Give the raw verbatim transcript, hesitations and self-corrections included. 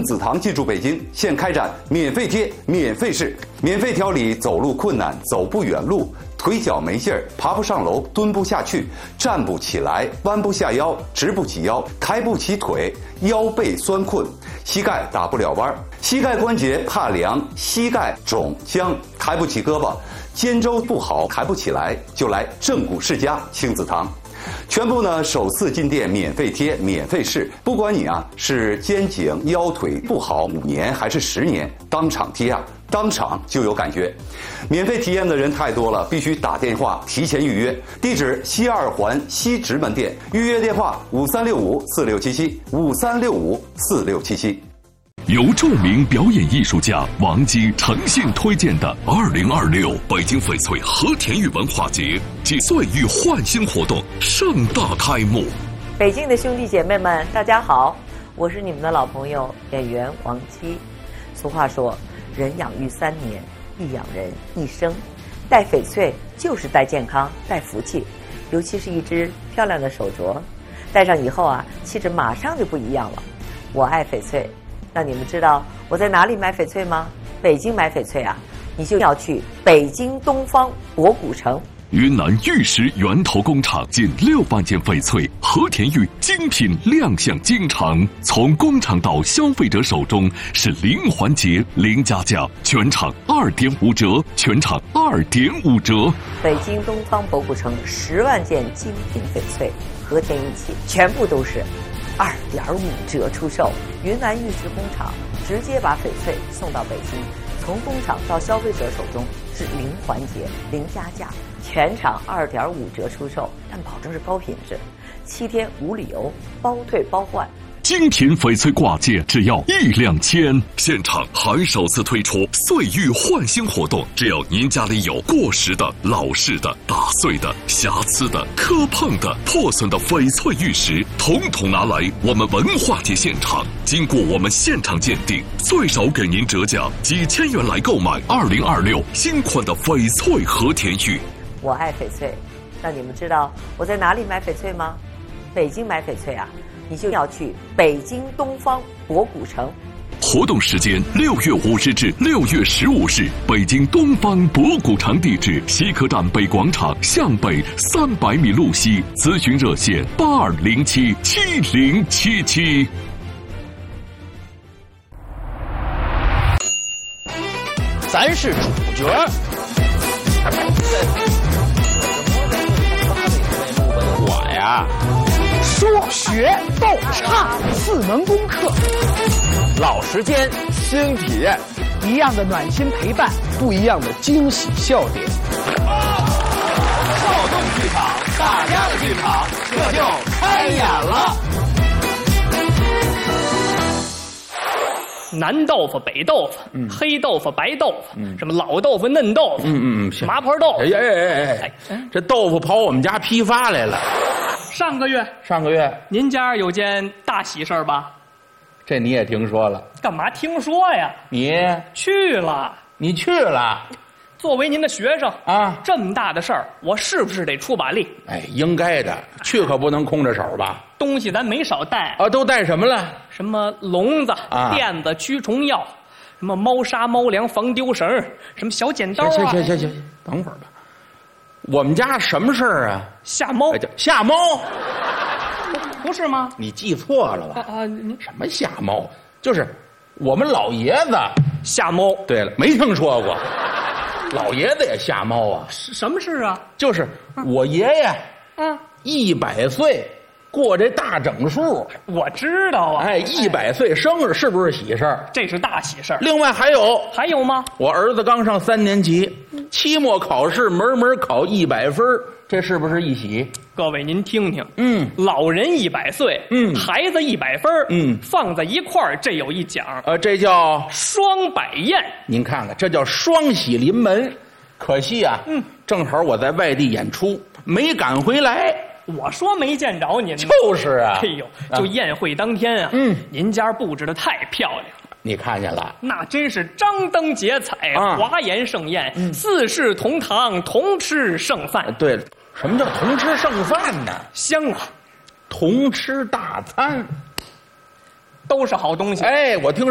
亲子堂进驻北京，现开展免费贴、免费试，免费调理走路困难、走不远路、腿脚没劲儿、爬不上楼、蹲不下去、站不起来、弯不下腰、直不起腰、抬不起腿、腰背酸困、膝盖打不了弯、膝盖关节怕凉、膝盖肿僵、抬不起胳膊、肩周不好、抬不起来，就来正骨世家亲子堂。全部呢首次进店免费贴免费试，不管你啊是肩颈腰腿不好五年还是十年，当场贴啊当场就有感觉。免费体验的人太多了，必须打电话提前预约。地址西二环西直门店，预约电话五三六五四六七七五三六五四六七七。 由著名表演艺术家王姬诚信推荐的二零二六北京翡翠和田玉文化节及岁玉焕新活动盛大开幕。 北京的兄弟姐妹们，大家好，我是你们的老朋友演员王姬。俗话说，人养育三年，亦养人一生。戴翡翠就是戴健康、戴福气，尤其是一只漂亮的手镯，戴上以后啊，气质马上就不一样了。我爱翡翠。那你们知道我在哪里买翡翠吗？北京买翡翠啊，你就要去北京东方博古城。 云南玉石源头工厂近六万件翡翠和田玉精品亮相京城，从工厂到消费者手中是零环节、零加价，全场二点五折，全场二点五折。 北京东方博古城十万件精品翡翠和田玉器，全部都是二点五折出售。云南玉石工厂直接把翡翠送到北京，从工厂到消费者手中是零环节、零加价，全场二点五折出售，但保证是高品质，七天无理由，包退包换。 精品翡翠挂件只要一两千，现场还首次推出岁玉焕新活动，只要您家里有过时的、老式的、打碎的、瑕疵的、磕碰的、破损的翡翠玉石，统统拿来我们文化节现场，经过我们现场鉴定，最少给您折价几千元来购买二零二六新款的翡翠和田玉。 我爱翡翠，那你们知道我在哪里买翡翠吗？北京买翡翠啊，你就要去北京东方博古城。 活动时间六月五日至六月十五日，北京东方博古城，地址西客站北广场向北三百米路西，咨询热线八二零七七零七七。 咱是主角。我呀，说学逗唱四门功课，老时间新体验，一样的暖心陪伴，不一样的惊喜笑点。少动剧场，大家的剧场，这就开演了。 南豆腐、北豆腐、嗯、黑豆腐、白豆腐，嗯、什么老豆腐、嫩豆腐， 嗯嗯， 麻婆豆腐。 哎哎哎哎哎，这豆腐跑我们家批发来了。 上个月， 上个月， 您家有件大喜事儿吧？ 这你也听说了？ 干嘛听说呀？ 你去了？ 你去了？ 作为您的学生啊， 这么大的事儿，我是不是得出把力？ 哎，应该的，去可不能空着手吧？ 东西咱没少带啊，都带什么了？ 什么笼子、 啊、 垫子、驱虫药，什么猫砂、猫粮、防丢绳，什么小剪刀啊。 行行行行，等会儿吧。我们家什么事儿啊？ 下猫。 哎、下猫？ 不是吗？ 你记错了吧？ 啊啊！你什么下猫？就是我们老爷子下猫。 对了，没听说过。老爷子也下猫啊？ 什么事啊？ 就是我爷爷， 嗯， 一百岁过这大整数。 我知道啊。 哎，一百岁生日是不是喜事儿？ 这是大喜事儿。 另外还有， 还有吗？ 我儿子刚上三年级，期末考试门门考一百分，这是不是一喜？ 各位您听听， 嗯， 老人一百岁， 嗯， 孩子一百分， 嗯， 放在一块儿，这有一奖， 呃，这叫双百宴。 您看看，这叫双喜临门。可惜啊， 嗯， 正好我在外地演出，没赶回来。 我说没见着您， 就是啊。 哎呦，就宴会当天啊， 嗯， 您家布置的太漂亮了。 你看见了？ 那真是张灯结彩， 啊、 华颜盛宴， 嗯、 四世同堂，同吃剩饭。 对了，什么叫同吃剩饭呢？ 香啊！ 同吃大餐， 都是好东西。 哎，我听。